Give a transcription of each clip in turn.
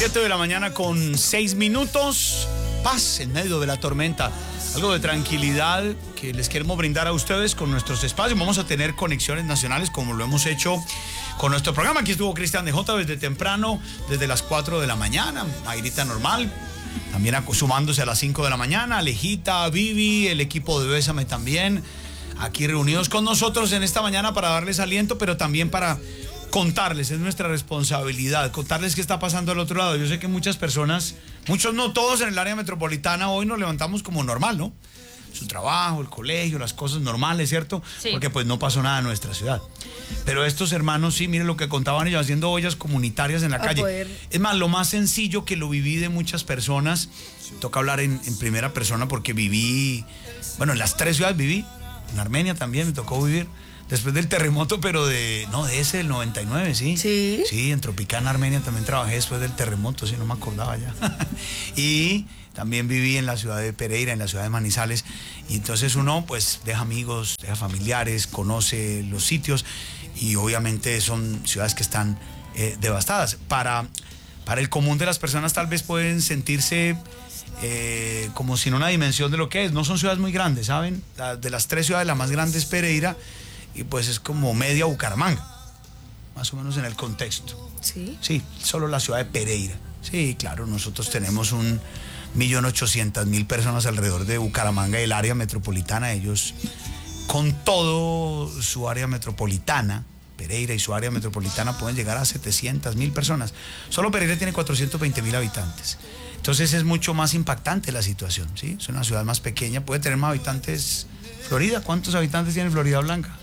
7 de la mañana con 6 minutos. Paz en medio de la tormenta. Algo de tranquilidad que les queremos brindar a ustedes con nuestros espacios. Vamos a tener conexiones nacionales como lo hemos hecho con nuestro programa. Aquí estuvo Cristian DJ desde temprano, desde las 4 de la mañana. Mayrita normal. También sumándose a las 5 de la mañana. Alejita, Vivi, el equipo de Bésame también. Aquí reunidos con nosotros en esta mañana para darles aliento, pero también para contarles, es nuestra responsabilidad, contarles qué está pasando al otro lado. Yo sé que muchas personas, muchos no todos en el área metropolitana hoy nos levantamos como normal, ¿no? Su trabajo, el colegio, las cosas normales, ¿cierto? Sí. Porque pues no pasó nada en nuestra ciudad. Pero estos hermanos, sí, miren lo que contaban ellos, haciendo ollas comunitarias en la calle. Es más, lo más sencillo que lo viví de muchas personas, toca hablar en primera persona porque viví, bueno, en las 3 ciudades viví, en Armenia también me tocó vivir. Después del terremoto, pero de ese del 99, ¿sí? Sí. Sí, en Tropicana, Armenia también trabajé después del terremoto, sí, no me acordaba ya. Y también viví en la ciudad de Pereira, en la ciudad de Manizales. Y entonces uno, pues, deja amigos, deja familiares, conoce los sitios. Y obviamente son ciudades que están devastadas. Para el común de las personas tal vez pueden sentirse como sin una dimensión de lo que es. No son ciudades muy grandes, ¿saben? De las 3 ciudades, la más grande es Pereira. Y pues es como media Bucaramanga, más o menos en el contexto. ¿Sí? Sí, solo la ciudad de Pereira. Sí, claro, nosotros tenemos 1.800.000 personas alrededor de Bucaramanga y el área metropolitana. Ellos, con todo su área metropolitana, Pereira y su área metropolitana, pueden llegar a 700.000 personas. Solo Pereira tiene 420.000 habitantes. Entonces es mucho más impactante la situación, ¿sí? Es una ciudad más pequeña, puede tener más habitantes. Florida, ¿cuántos habitantes tiene Florida Blanca?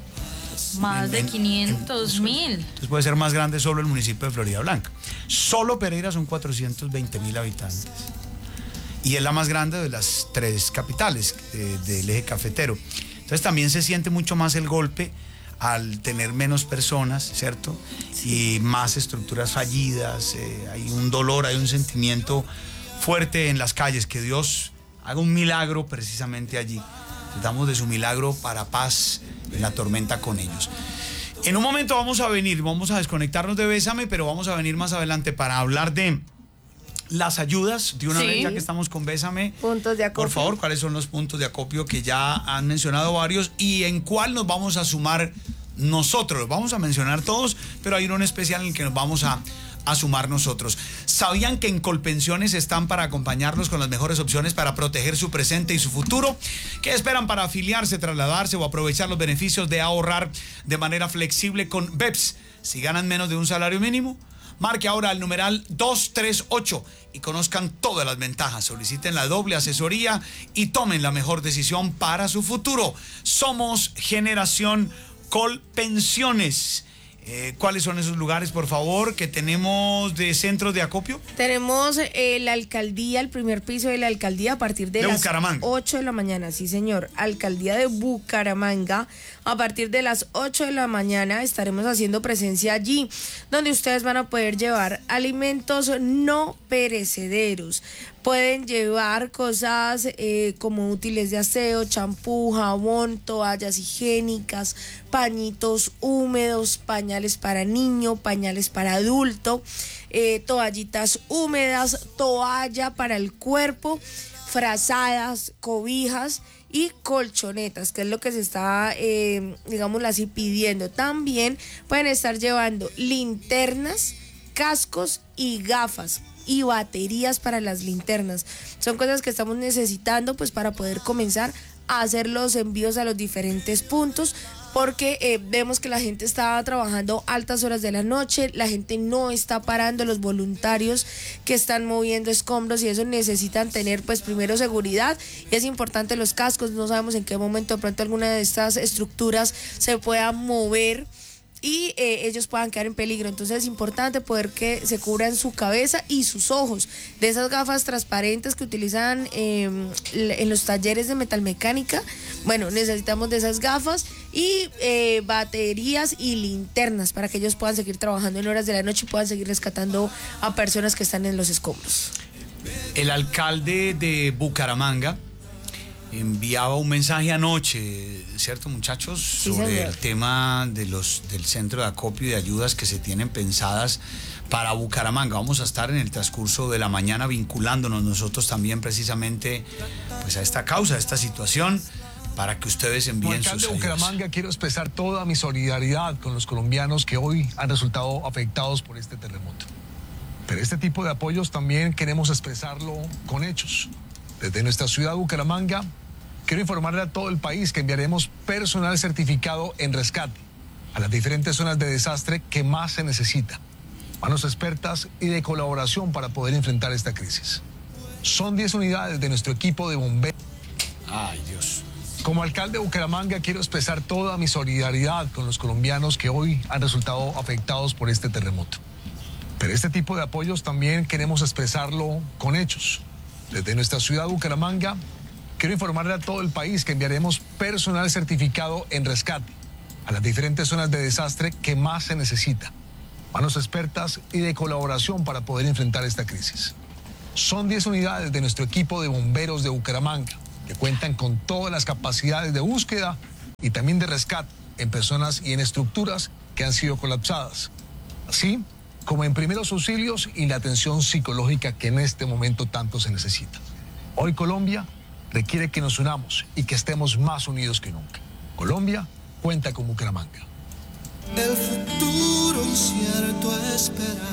Más de 500.000. Entonces puede ser más grande solo el municipio de Florida Blanca. Solo Pereira son 420.000 habitantes. Y es la más grande de las 3 capitales del eje cafetero. Entonces también se siente mucho más el golpe al tener menos personas, ¿cierto? Sí. Y más estructuras fallidas. Hay un dolor, hay un sentimiento fuerte en las calles. Que Dios haga un milagro precisamente allí. Damos de su milagro para paz en la tormenta con ellos. En un momento vamos a desconectarnos de Bésame, pero vamos a venir más adelante para hablar de las ayudas de una vez, ya que estamos con Bésame. Puntos de acopio. Por favor, ¿cuáles son los puntos de acopio que ya han mencionado varios y en cuál nos vamos a sumar nosotros? Los vamos a mencionar todos, pero hay uno en especial en el que nos vamos a sumar nosotros. ¿Sabían que en Colpensiones están para acompañarlos con las mejores opciones para proteger su presente y su futuro? ¿Qué esperan para afiliarse, trasladarse o aprovechar los beneficios de ahorrar de manera flexible con BEPS? Si ganan menos de un salario mínimo, marque ahora el numeral 238 y conozcan todas las ventajas. Soliciten la doble asesoría y tomen la mejor decisión para su futuro. Somos Generación Colpensiones. ¿Cuáles son esos lugares, por favor, que tenemos de centros de acopio? Tenemos la alcaldía, el primer piso de la alcaldía a partir de las Bucaramanga. 8 de la mañana, sí señor. Alcaldía de Bucaramanga, a partir de las 8 de la mañana estaremos haciendo presencia allí, donde ustedes van a poder llevar alimentos no perecederos. Pueden llevar cosas como útiles de aseo, champú, jabón, toallas higiénicas, pañitos húmedos, pañales para niño, pañales para adulto, toallitas húmedas, toalla para el cuerpo, frazadas, cobijas y colchonetas, que es lo que se está, digámoslo así, pidiendo. También pueden estar llevando linternas, cascos y gafas y baterías para las linternas. Son cosas que estamos necesitando pues para poder comenzar a hacer los envíos a los diferentes puntos, porque vemos que la gente está trabajando altas horas de la noche, la gente no está parando, los voluntarios que están moviendo escombros y eso necesitan tener pues primero seguridad, y es importante los cascos. No sabemos en qué momento de pronto alguna de estas estructuras se pueda mover y ellos puedan quedar en peligro. Entonces es importante poder que se cubran su cabeza y sus ojos. De esas gafas transparentes que utilizan en los talleres de metalmecánica, bueno, necesitamos de esas gafas y baterías y linternas para que ellos puedan seguir trabajando en horas de la noche y puedan seguir rescatando a personas que están en los escombros. El alcalde de Bucaramanga enviaba un mensaje anoche, ¿cierto, muchachos? Sí, sobre señor. el tema del centro de acopio y de ayudas que se tienen pensadas para Bucaramanga. Vamos a estar en el transcurso de la mañana vinculándonos nosotros también precisamente pues a esta causa, a esta situación, para que ustedes envíen sus ayudas. Como alcalde de Bucaramanga, quiero expresar toda mi solidaridad con los colombianos que hoy han resultado afectados por este terremoto. Pero este tipo de apoyos también queremos expresarlo con hechos. Desde nuestra ciudad, Bucaramanga, quiero informarle a todo el país que enviaremos personal certificado en rescate a las diferentes zonas de desastre que más se necesita. Manos expertas y de colaboración para poder enfrentar esta crisis. Son 10 unidades de nuestro equipo de bomberos. Ay, Dios. Como alcalde de Bucaramanga, quiero expresar toda mi solidaridad con los colombianos que hoy han resultado afectados por este terremoto. Pero este tipo de apoyos también queremos expresarlo con hechos. Desde nuestra ciudad, Bucaramanga, quiero informarle a todo el país que enviaremos personal certificado en rescate a las diferentes zonas de desastre que más se necesita. Manos expertas y de colaboración para poder enfrentar esta crisis. Son 10 unidades de nuestro equipo de bomberos de Bucaramanga que cuentan con todas las capacidades de búsqueda y también de rescate en personas y en estructuras que han sido colapsadas, así como en primeros auxilios y la atención psicológica que en este momento tanto se necesita. Hoy Colombia requiere que nos unamos y que estemos más unidos que nunca. Colombia cuenta con Bucaramanga. El futuro incierto a esperar.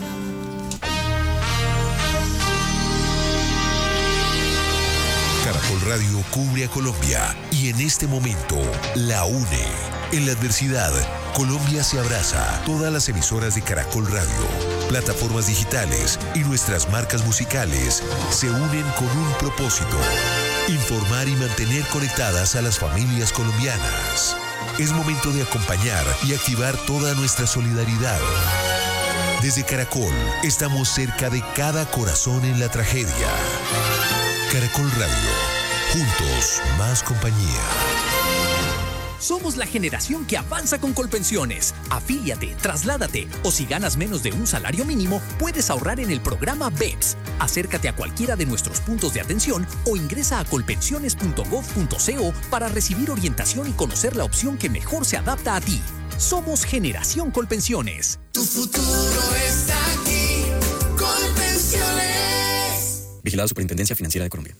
Caracol Radio cubre a Colombia y en este momento la une. En la adversidad, Colombia se abraza. Todas las emisoras de Caracol Radio, plataformas digitales y nuestras marcas musicales se unen con un propósito: informar y mantener conectadas a las familias colombianas. Es momento de acompañar y activar toda nuestra solidaridad. Desde Caracol, estamos cerca de cada corazón en la tragedia. Caracol Radio, juntos, más compañía. Somos la generación que avanza con Colpensiones. Afíliate, trasládate o si ganas menos de un salario mínimo, puedes ahorrar en el programa BEPS. Acércate a cualquiera de nuestros puntos de atención o ingresa a colpensiones.gov.co para recibir orientación y conocer la opción que mejor se adapta a ti. Somos Generación Colpensiones. Tu futuro está aquí, Colpensiones. Vigilado Superintendencia Financiera de Colombia.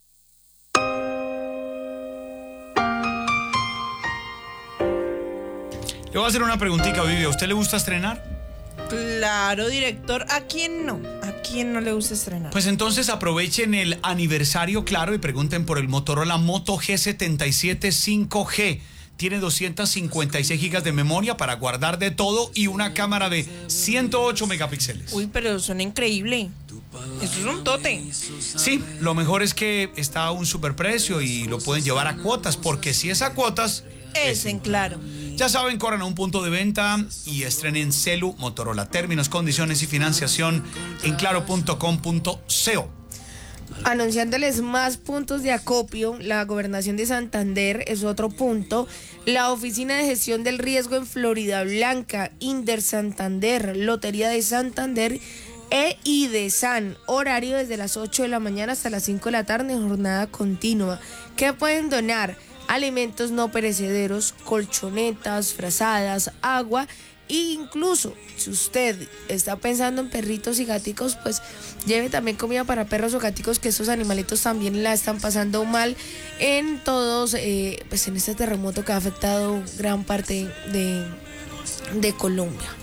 Le voy a hacer una preguntita, Vivi. ¿A usted le gusta estrenar? Claro, director. ¿A quién no? ¿A quién no le gusta estrenar? Pues entonces aprovechen el aniversario, claro, y pregunten por el Motorola Moto G77 5G. Tiene 256 gigas de memoria para guardar de todo y una cámara de 108 megapíxeles. Uy, pero suena increíble. Eso es un tote. Sí, lo mejor es que está a un superprecio y lo pueden llevar a cuotas, porque si es a cuotas... Es en Claro. Ya saben, corran a un punto de venta y estrenen celu Motorola. Términos, condiciones y financiación en claro.com.co. Anunciándoles más puntos de acopio, la Gobernación de Santander es otro punto, la Oficina de Gestión del Riesgo en Florida Blanca, Inder Santander, Lotería de Santander e IDESAN, horario desde las 8 de la mañana hasta las 5 de la tarde, jornada continua. ¿Qué pueden donar? Alimentos no perecederos, colchonetas, frazadas, agua e incluso si usted está pensando en perritos y gaticos, pues lleve también comida para perros o gaticos, que esos animalitos también la están pasando mal en todos, pues en este terremoto que ha afectado gran parte de Colombia.